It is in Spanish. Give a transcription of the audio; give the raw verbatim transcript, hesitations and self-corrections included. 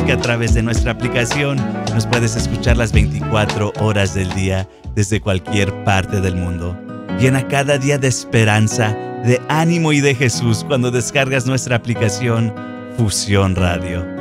que a través de nuestra aplicación nos puedes escuchar las veinticuatro horas del día desde cualquier parte del mundo. Llena cada día de esperanza, de ánimo y de Jesús cuando descargas nuestra aplicación Fusión Radio.